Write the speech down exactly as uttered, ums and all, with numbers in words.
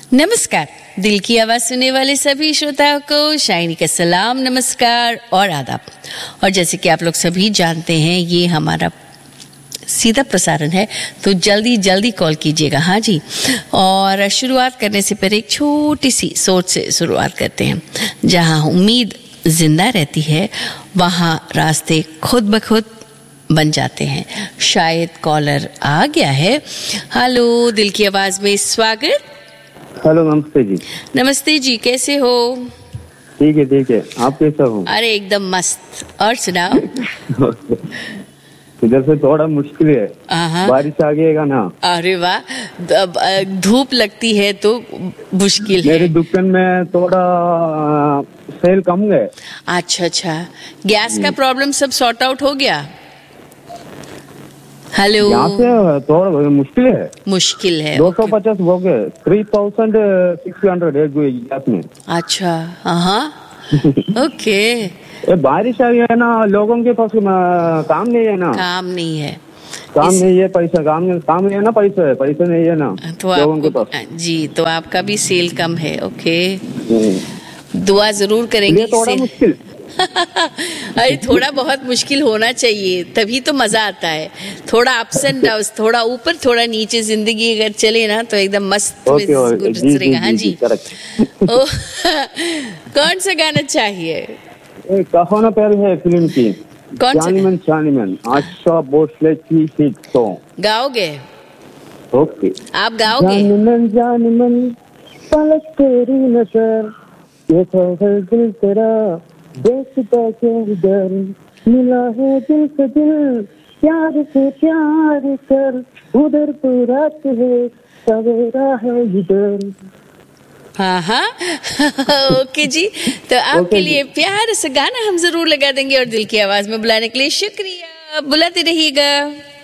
नमस्कार। दिल की आवाज सुनने वाले सभी श्रोताओं को शाइनी का सलाम, नमस्कार और आदाब। और जैसे कि आप लोग सभी जानते हैं, ये हमारा सीधा प्रसारण है, तो जल्दी जल्दी कॉल कीजिएगा। हाँ जी। और शुरुआत करने से पहले एक छोटी सी सोच से शुरुआत करते हैं। जहाँ उम्मीद जिंदा रहती है, वहाँ रास्ते खुद ब खुद बन जाते हैं। शायद कॉलर आ गया है। हेलो, दिल की आवाज में स्वागत। हेलो, नमस्ते जी। नमस्ते जी, कैसे हो? ठीक है ठीक है, आप कैसा हो? अरे एकदम मस्त। और सुनाओ। इधर से थोड़ा मुश्किल है, बारिश आ गएगा ना। अरे वाह, धूप लगती है तो मुश्किल है। मेरे दुकान में थोड़ा सेल कम है। अच्छा अच्छा, गैस का प्रॉब्लम सब सॉर्ट आउट हो गया? हेलो, यहाँ से थोड़ा मुश्किल है। मुश्किल है। दो सौ पचास हो गए, थ्री थाउजेंड सिक्स हंड्रेड है गैस में। अच्छा, हाँ ओके। ये बारिश आ गया है ना, लोगों के पास काम नहीं है ना। काम नहीं है, काम इस... नहीं है, पैसा काम काम नहीं है ना, पैसा है, पैसा नहीं है ना तो लोगों के पास। जी, तो आपका भी सेल कम है। ओके, दुआ जरूर करेंगे। थोड़ा मुश्किल अरे थोड़ा बहुत मुश्किल होना चाहिए, तभी तो मजा आता है। थोड़ा अप्स एंड डाउन्स, थोड़ा ऊपर थोड़ा नीचे, जिंदगी अगर चले ना तो एकदम मस्त में गुजरेगा। हाँ जी। कौन सा गाना चाहिए? कहो ना प्यार है फिल्म की। कौन सा? जानिमन जानिमन आशा भोसले की हिट सॉन्ग। गाओगे? ओके, आप गाओगे? जानिमन जानिमन पलक तेरी नजर, ये तो है दिल तेरा, देखता के इधर, मिला है दिल से दिल, प्यार से प्यार कर, उधर तो रात है, सवेरा है इधर। हाँ हाँ ओके जी, तो आपके लिए प्यार से गाना हम जरूर लगा देंगे। और दिल की आवाज में बुलाने के लिए शुक्रिया, बुलाते रहिएगा।